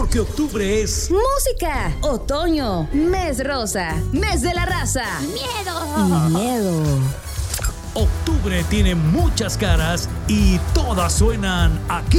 porque octubre es música, otoño, mes rosa, mes de la raza. ¡Miedo! Miedo. Octubre tiene muchas caras y todas suenan aquí.